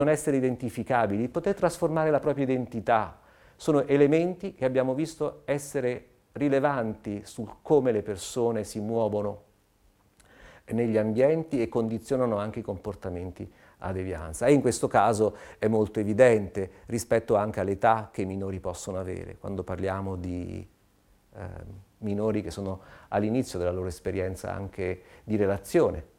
non essere identificabili, di poter trasformare la propria identità. Sono elementi che abbiamo visto essere rilevanti sul come le persone si muovono negli ambienti e condizionano anche i comportamenti a devianza. E in questo caso è molto evidente rispetto anche all'età che i minori possono avere, quando parliamo di minori che sono all'inizio della loro esperienza anche di relazione